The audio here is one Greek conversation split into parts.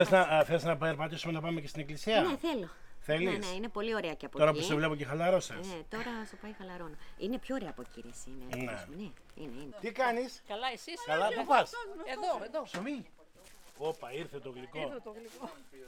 Θες να περπατήσουμε να πάμε και στην εκκλησία? Ναι, θέλω. Θέλεις? Ναι, είναι πολύ ωραία και από Τώρα εκεί. που σε βλέπω και χαλαρώσες. Ναι, τώρα σου πάει χαλαρώνω. Είναι πιο ωραία από εκεί, εσύ. Ναι, είναι. Τι κάνεις? Καλά, εσείς? Καλά, πού πας? Εδώ. Ψωμί. Όπα, ήρθε το γλυκό. Το γλυκό.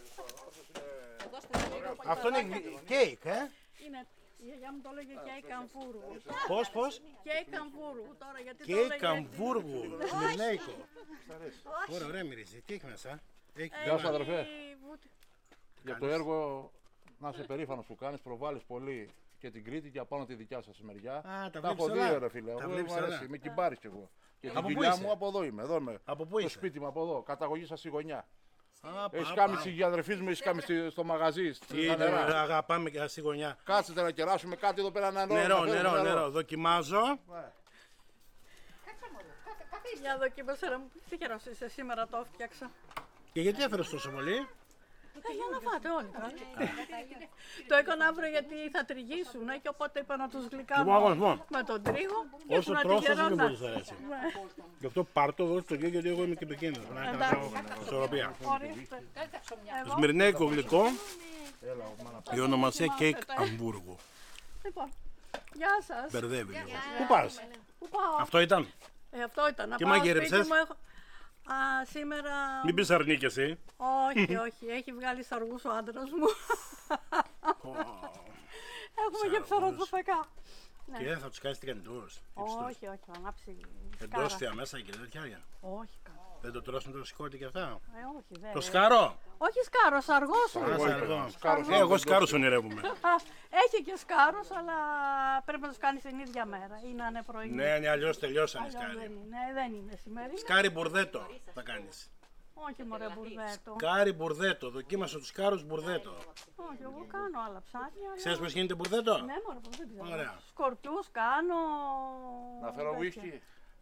Αυτό είναι κέικ, Είναι, η γιαγιά μου το έλεγε κέικ Αμβούργου. Πώς? Κέικ Αμβούργου τώρα, γιατί το Κέικ έλεγε... Αμβούργου, σμυρνέικο. Ωραία μυρίζει. Τι έχει μέσα? Γεια σου αδερφέ. Η βούτη. Για το έργο να είσαι περήφανος που κάνεις, προβάλλεις πολύ και την Κρήτη και απάνω τη δικιά σας μεριά. τα Τα έχω βλέπεις δει όλα. ρε φίλε, Τα εγώ βλέπεις μου αρέσει, όλα. είμαι κυμπάρης κι εγώ. Και την Από πού δουλειά είσαι? μου από εδώ είμαι, εδώ είμαι. Από πού Το είσαι? σπίτι μου από εδώ, καταγωγή σας η γωνιά. Άπα, Έχεις άπα. κάμιση για αδερφής μου, έχεις κάμιση στο μαγαζί, Τι στα είναι, νερά. αγαπάμε και στη γωνιά. Κάτσετε να κεράσουμε κάτι εδώ πέρα να φέρουμε Νερό. Δοκιμάζω. Για δοκίμασε να μου πεις τι καιρός είσαι σήμερα, το έφτιαξα. Και γιατί έφερες τόσο πολύ? Για να φάτε όλοι. Το έκανα αύριο γιατί θα τριγίσουν και οπότε είπα να τους γλυκάνω Λοιπόν. με τον τρίγο. και Όσο να τρως τόσο τυχερό και να- πολύ σου αρέσει. Γι' αυτό πάρ' το, δώσ' το και γιατί εγώ είμαι και επικίνδυνος. Να κάνω ισορροπία. Ορίστε. Σμυρνέικο γλυκό, η ονομασία κέικ Αμβούργου. Λοιπόν, γεια σας. Μπερδεύει λίγο. Πού πας? Πού πάω? Αυτό ήταν? Αυτό ήταν. Να Και πάω μαγείρεψες? σπίτι μου, σήμερα... Μην πεις αρνίκεσαι. Όχι. Έχει βγάλει σαργούς ο άντρας μου. Έχουμε και ψαροτροφικά. Και θα τους κάνεις τηγανιτούς. Όχι, θα ανάψει Εντός σκάρα. θεία μέσα και τέτοια. Όχι, καλά. Δεν το τρως με το σηκώτη και αυτά. Όχι, δεν. Το σκάρο. Όχι σκάρο, σαργός. Εγώ σκάρος ονειρεύομαι. Έχει και σκάρος, αλλά πρέπει να τους κάνεις την ίδια μέρα ή να είναι πρωί. Ναι, αλλιώς τελειώσανε Αλλιώς σκάρι. δεν είναι, δεν είναι σημερινή. Σκάρι μπουρδέτο θα κάνεις. Όχι μωρέ μπουρδέτο. Σκάρι μπουρδέτο. Δοκίμασα τους σκάρους μπουρδέτο. Όχι, εγώ κάνω άλλα ψάρια. αλλά- Ξέρεις πώς γίνεται μπουρδέτο? Ναι, μωρέ, πώς δεν ξέρω. Ωραία. Σκορπιούς κάνω. Να φέρω τέτοια. ουίσκι.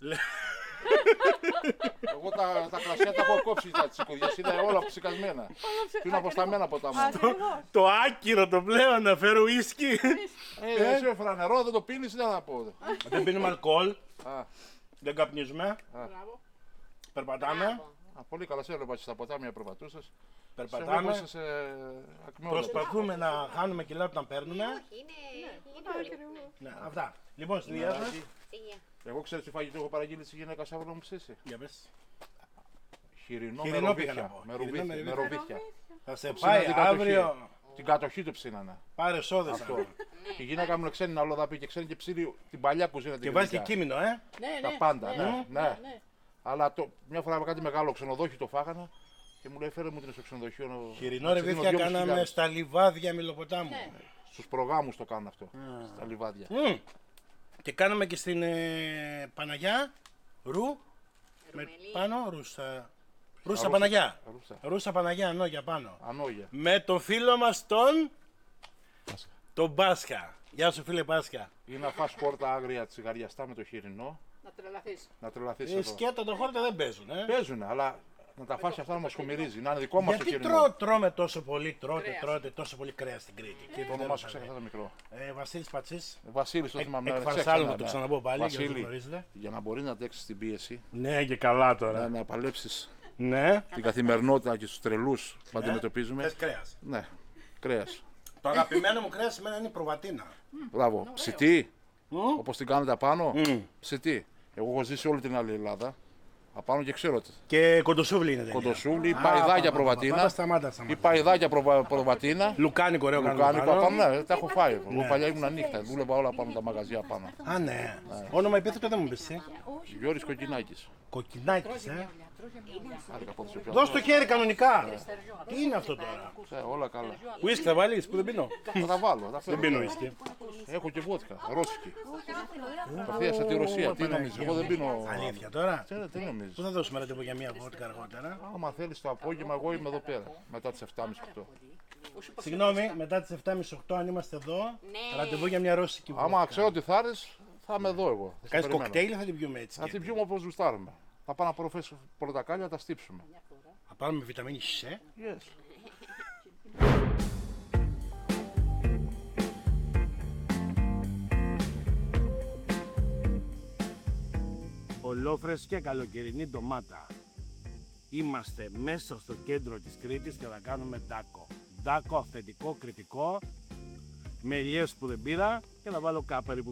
Εγώ τα κρασιά τα έχω κόψει τα τσικουδιές, είναι όλα ψηκασμένα. Είναι αποσταμένα ποτάμια. Ακριβώς. Το άκυρο το πλέον να φέρω ουίσκι. Εσύ έφερα νερό, δεν το πίνεις, δεν θα πω. Δεν πίνουμε αλκοόλ. Α, Δεν καπνίζουμε. Περπατάμε. πολύ καλά, σε έβλεπα στα ποτάμια περπατούσες. Περπατάμε. Σε ακμεόλεπτο. Προσπαθούμε να χάνουμε κιλά όταν παίρνουμε. Είναι Ναι, αυτά. Λοιπόν, στη δουλειά σας. Εγώ ξέρω τι φαγητό έχω παραγγείλει στη γυναίκα αύριο να μου ψήσει. Για πες. Χοιρινό Χοιρινό με πήγα να ροβίθια. πω. Με Χοιρινό με ροβίθια. Με ροβίθια. Θα σε Ψήναν πάει την κατοχή. αύριο. Την κατοχή του ψήνανε. Πάρε σόδες. Αυτό. αύριο. Η γυναίκα μου είναι ξένη να ολοδαπή και ξένη και ψήνει την παλιά κουζίνα. Και την βάζει και γλυκιά. κείμενο, Τα πάντα, ναι. Αλλά μια φορά με κάτι μεγάλο ξενοδόχιο το φάγανα και μου λέει φέρε μου την στο ξενοδοχείο. Χοιρινό ρεβίθια κάναμε στα λιβάδια Μιλοποτάμου. Στους προγάμους το κάνουν αυτό. Στα λιβάδια. Και κάναμε και στην Παναγιά. Με πάνω, Ρούσα Παναγιά. Ρούσα Παναγιά, ανώγια πάνω. Ανόγια. Με το φίλο μας τον Πάσχα. Γεια σου φίλε Πάσχα. Ή να φας κόρτα άγρια τσιγαριαστά με το χοιρινό. Να τρελαθείς. Να τρελαθείς εδώ. Σκέτα τα χόρτα δεν παίζουν, Παίζουν, αλλά να τα φας αυτά να μας χωμυρίζει. Να είναι δικό μας το Γιατί χοιρινό. τρώμε τόσο πολύ, τρώτε τόσο πολύ κρέας στην Κρήτη. Και Το όνομά σου ξέχασα το μικρό. Βασίλης Πατσής. Βασίλης το θυμάμαι. Εκ ξέχασα, Φαρσάλου ναι, να το ναι. ξαναπώ πάλι, για να το Βασίλη, γνωρίζετε. για να μπορεί να αντέξεις την πίεση, Ναι, και καλά τώρα. να παλέψεις Ναι. την καθημερινότητα και στους τρελούς που αντιμετωπίζουμε. Θες κρέας. Ναι, κρέας. Το αγαπημένο μου κρέας εμένα είναι η προβατίνα. Μπράβο. Ψητή, όπως την κάνετε απάνω. Ψητή. Εγώ έχω ζήσει όλη την άλλη Ελλάδα. Απάνω και ξέρω τι. Και κοντοσούβλι είναι τέτοια. Κοντοσούβλι, ή παϊδάκια προβατίνα. Σταμάτα. Ή παϊδάκια προβατίνα. Λουκάνικο ωραίο Λουκάνικο πάνω. απάνω, ναι, τα έχω φάει. Εγώ παλιά ήμουν νύχτα, δούλευα όλα πάνω τα μαγαζιά πάνω. Α, ναι. Όνομα επίθετο δεν μου πεις, Γιώρης Κοκκινάκης. Κοκκινάκης, Άρικα πότε σε πιάνω. Δώσ' το χέρι κανονικά. Τι είναι αυτό τώρα. Όλα καλά. Ουίσκι θα βάλεις που δεν πίνω. Θα τα βάλω, θα Δεν φέρω. πίνω ουίσκι. Έχω και βότκα, ρώσικη. Τα θεία τη Ρωσία, τι νομίζεις, εγώ δεν πίνω. Αλήθεια τώρα. Τι νομίζεις. Πού θα δώσουμε ραντεβού για μία βότκα αργότερα. Άμα θέλεις το απόγευμα, εγώ είμαι εδώ πέρα. Μετά τις 7.30-8. Συγγνώμη, μετά τις 7.30-8 αν είμαστε εδώ, ραντεβού για μια ρώσικη βότκα. Άμα ξέρω ότι θα έρθεις, θα είμαι εδώ εγώ. Θα σε Κάνεις περιμένω. κοκτέιλ ή θα την πιούμε έτσι. Θα την πιούμε όπως γουστάρουμε. Θα πάω να προφέσω πορτοκάλια, θα τα στύψουμε. Θα πάρουμε βιταμίνη C. Yes. Ολόφρες και καλοκαιρινή ντομάτα. Είμαστε μέσα στο κέντρο της Κρήτης και θα κάνουμε ντάκο. Ντάκο αυθεντικό, κρητικό, με ηλιές που δεν πήρα και θα βάλω κάπερι που